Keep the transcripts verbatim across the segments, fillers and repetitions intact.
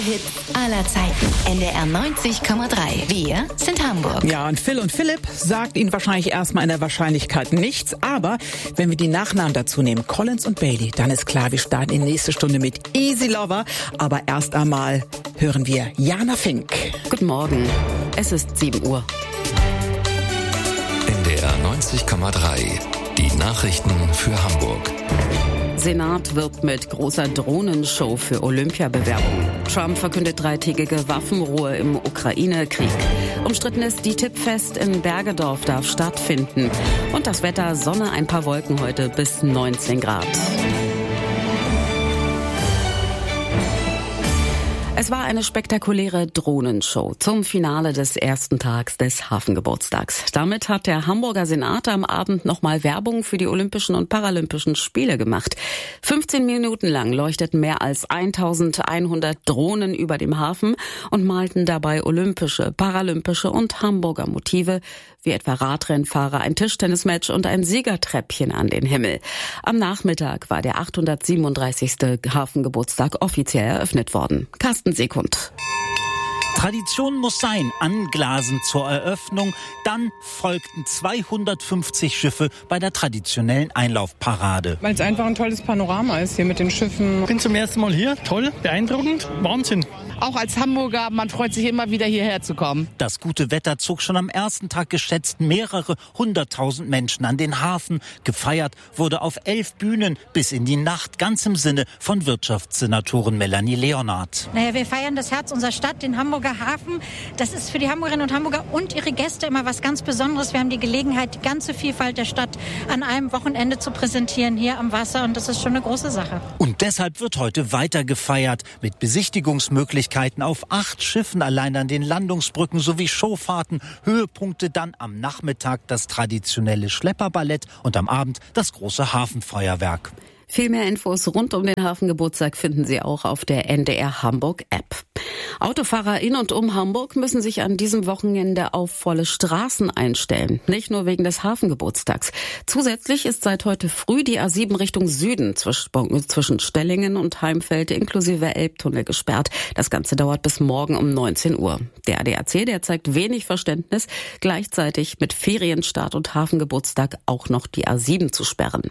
Hit aller Zeiten. N D R neunzig Komma drei. Wir sind Hamburg. Ja, und Phil und Philipp sagt Ihnen wahrscheinlich erstmal in der Wahrscheinlichkeit nichts. Aber wenn wir die Nachnamen dazu nehmen, Collins und Bailey, dann ist klar, wir starten in die nächste Stunde mit Easy Lover. Aber erst einmal hören wir Jana Fink. Guten Morgen. Es ist sieben Uhr. N D R neunzig Komma drei. Die Nachrichten für Hamburg. Senat wirbt mit großer Drohnenshow für Olympiabewerbung. Trump verkündet dreitägige Waffenruhe im Ukraine-Krieg. Umstrittenes D T I P-Fest in Bergedorf darf stattfinden. Und das Wetter, Sonne, ein paar Wolken heute bis neunzehn Grad. Es war eine spektakuläre Drohnenshow zum Finale des ersten Tags des Hafengeburtstags. Damit hat der Hamburger Senat am Abend nochmal Werbung für die Olympischen und Paralympischen Spiele gemacht. fünfzehn Minuten lang leuchteten mehr als eintausendeinhundert Drohnen über dem Hafen und malten dabei olympische, paralympische und Hamburger Motive, wie etwa Radrennfahrer, ein Tischtennismatch und ein Siegertreppchen an den Himmel. Am Nachmittag war der achthundertsiebenunddreißigste Hafengeburtstag offiziell eröffnet worden. Carsten Sekund. Tradition muss sein, anglasen zur Eröffnung. Dann folgten zweihundertfünfzig Schiffe bei der traditionellen Einlaufparade. Weil es einfach ein tolles Panorama ist hier mit den Schiffen. Ich bin zum ersten Mal hier. Toll, beeindruckend, Wahnsinn. Auch als Hamburger, man freut sich immer wieder hierher zu kommen. Das gute Wetter zog schon am ersten Tag geschätzt mehrere hunderttausend Menschen an den Hafen. Gefeiert wurde auf elf Bühnen bis in die Nacht, ganz im Sinne von Wirtschaftssenatorin Melanie Leonard. Naja, wir feiern das Herz unserer Stadt, den Hamburger Hafen. Das ist für die Hamburgerinnen und Hamburger und ihre Gäste immer was ganz Besonderes. Wir haben die Gelegenheit, die ganze Vielfalt der Stadt an einem Wochenende zu präsentieren hier am Wasser. Und das ist schon eine große Sache. Und deshalb wird heute weiter gefeiert mit Besichtigungsmöglichkeiten auf acht Schiffen allein an den Landungsbrücken sowie Showfahrten. Höhepunkte dann am Nachmittag das traditionelle Schlepperballett und am Abend das große Hafenfeuerwerk. Viel mehr Infos rund um den Hafengeburtstag finden Sie auch auf der N D R Hamburg App. Autofahrer in und um Hamburg müssen sich an diesem Wochenende auf volle Straßen einstellen. Nicht nur wegen des Hafengeburtstags. Zusätzlich ist seit heute früh die A sieben Richtung Süden zwischen Stellingen und Heimfeld inklusive Elbtunnel gesperrt. Das Ganze dauert bis morgen um neunzehn Uhr. Der A D A C, der zeigt wenig Verständnis, gleichzeitig mit Ferienstart und Hafengeburtstag auch noch die A sieben zu sperren.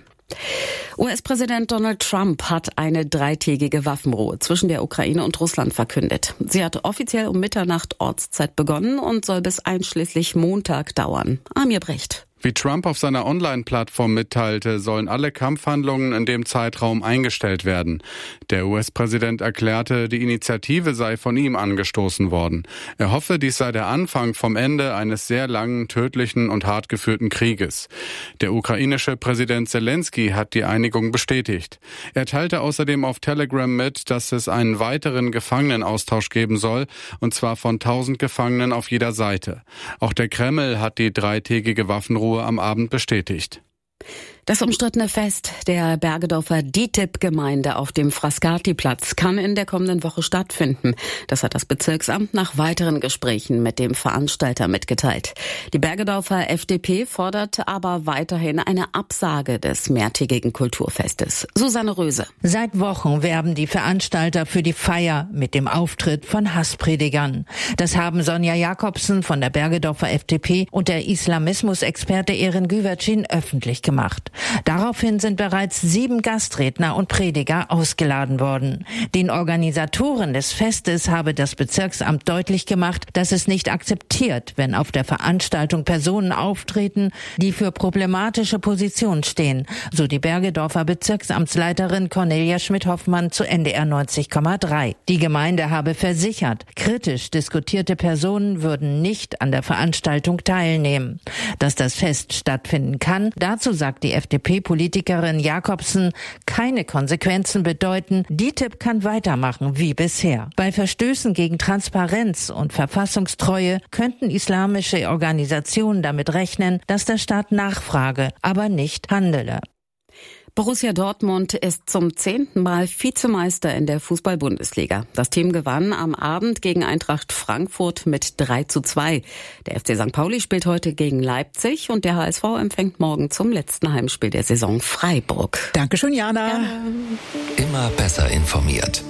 U S-Präsident Donald Trump hat eine dreitägige Waffenruhe zwischen der Ukraine und Russland verkündet. Sie hat offiziell um Mitternacht Ortszeit begonnen und soll bis einschließlich Montag dauern. Amir Brecht. Wie Trump auf seiner Online-Plattform mitteilte, sollen alle Kampfhandlungen in dem Zeitraum eingestellt werden. Der U S-Präsident erklärte, die Initiative sei von ihm angestoßen worden. Er hoffe, dies sei der Anfang vom Ende eines sehr langen, tödlichen und hart geführten Krieges. Der ukrainische Präsident Zelensky hat die Einigung bestätigt. Er teilte außerdem auf Telegram mit, dass es einen weiteren Gefangenenaustausch geben soll, und zwar von tausend Gefangenen auf jeder Seite. Auch der Kreml hat die dreitägige Waffenruhe am Abend bestätigt. Das umstrittene Fest der Bergedorfer D T I P-Gemeinde auf dem Frascati-Platz kann in der kommenden Woche stattfinden. Das hat das Bezirksamt nach weiteren Gesprächen mit dem Veranstalter mitgeteilt. Die Bergedorfer F D P fordert aber weiterhin eine Absage des mehrtägigen Kulturfestes. Susanne Röse. Seit Wochen werben die Veranstalter für die Feier mit dem Auftritt von Hasspredigern. Das haben Sonja Jakobsen von der Bergedorfer F D P und der Islamismusexperte Erin Güvercin öffentlich gemacht. Daraufhin sind bereits sieben Gastredner und Prediger ausgeladen worden. Den Organisatoren des Festes habe das Bezirksamt deutlich gemacht, dass es nicht akzeptiert, wenn auf der Veranstaltung Personen auftreten, die für problematische Positionen stehen, so die Bergedorfer Bezirksamtsleiterin Cornelia Schmidt-Hoffmann zu N D R neunzig Komma drei. Die Gemeinde habe versichert, kritisch diskutierte Personen würden nicht an der Veranstaltung teilnehmen. Dass das Fest stattfinden kann, dazu sagt die F D P-Politikerin Jakobsen, keine Konsequenzen bedeuten, D T I P kann weitermachen wie bisher. Bei Verstößen gegen Transparenz und Verfassungstreue könnten islamische Organisationen damit rechnen, dass der Staat nachfrage, aber nicht handele. Borussia Dortmund ist zum zehnten Mal Vizemeister in der Fußball-Bundesliga. Das Team gewann am Abend gegen Eintracht Frankfurt mit drei zu zwei. Der F C Sankt Pauli spielt heute gegen Leipzig und der H S V empfängt morgen zum letzten Heimspiel der Saison Freiburg. Dankeschön, Jana. Immer besser informiert.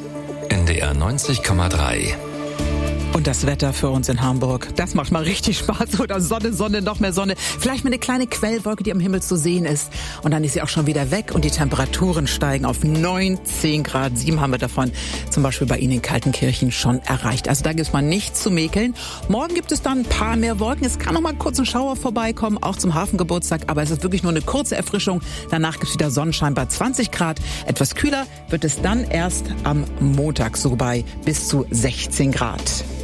N D R neunzig Komma drei. Und das Wetter für uns in Hamburg, das macht mal richtig Spaß. Oder Sonne, Sonne, noch mehr Sonne. Vielleicht mal eine kleine Quellwolke, die am Himmel zu sehen ist. Und dann ist sie auch schon wieder weg und die Temperaturen steigen auf neunzehn Grad. Sieben haben wir davon zum Beispiel bei Ihnen in Kaltenkirchen schon erreicht. Also da gibt es mal nichts zu mäkeln. Morgen gibt es dann ein paar mehr Wolken. Es kann noch mal kurz ein Schauer vorbeikommen, auch zum Hafengeburtstag. Aber es ist wirklich nur eine kurze Erfrischung. Danach gibt es wieder Sonnenschein bei zwanzig Grad. Etwas kühler wird es dann erst am Montag, so bei bis zu sechzehn Grad.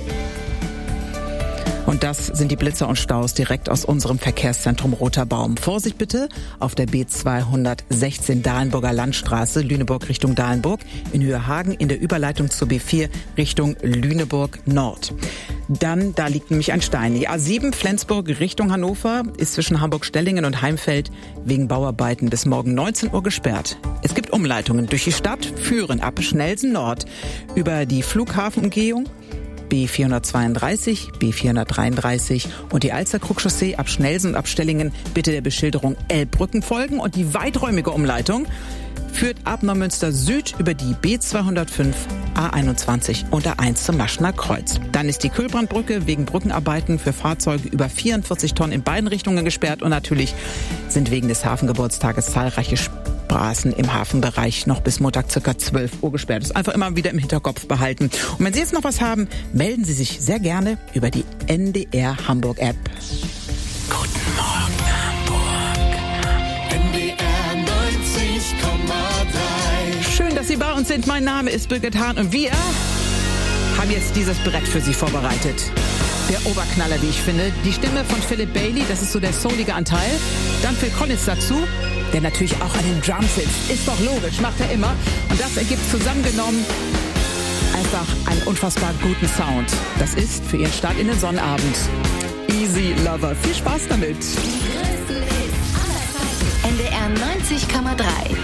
Und das sind die Blitzer und Staus direkt aus unserem Verkehrszentrum Roter Baum. Vorsicht bitte auf der B zweihundertsechzehn Dahlenburger Landstraße, Lüneburg Richtung Dahlenburg, in Höhehagen in der Überleitung zur B vier Richtung Lüneburg Nord. Dann, da liegt nämlich ein Stein. Die A sieben Flensburg Richtung Hannover ist zwischen Hamburg-Stellingen und Heimfeld wegen Bauarbeiten bis morgen neunzehn Uhr gesperrt. Es gibt Umleitungen durch die Stadt, führen ab Schnelsen Nord über die Flughafenumgehung, B vierhundertzweiunddreißig, B vierhundertdreiunddreißig und die Alsterkrug-Chaussee ab Schnelsen und ab Stellingen bitte der Beschilderung Elbbrücken folgen. Und die weiträumige Umleitung führt ab Neumünster Süd über die B zweihundertfünf, A einundzwanzig und A eins zum Maschner Kreuz. Dann ist die Kühlbrandbrücke wegen Brückenarbeiten für Fahrzeuge über vierundvierzig Tonnen in beiden Richtungen gesperrt. Und natürlich sind wegen des Hafengeburtstages zahlreiche Straßen im Hafenbereich noch bis Montag ca. zwölf Uhr gesperrt. Das einfach immer wieder im Hinterkopf behalten. Und wenn Sie jetzt noch was haben, melden Sie sich sehr gerne über die N D R Hamburg App. Guten Morgen Hamburg. N D R neunzig Komma drei. Schön, dass Sie bei uns sind. Mein Name ist Birgit Hahn und wir haben jetzt dieses Brett für Sie vorbereitet. Der Oberknaller, wie ich finde. Die Stimme von Philip Bailey, das ist so der soulige Anteil. Dann Phil Collins dazu, der natürlich auch an den Drums sitzt. Ist doch logisch, macht er immer. Und das ergibt zusammengenommen einfach einen unfassbar guten Sound. Das ist für Ihren Start in den Sonnabend Easy Lover. Viel Spaß damit. N D R neunzig Komma drei.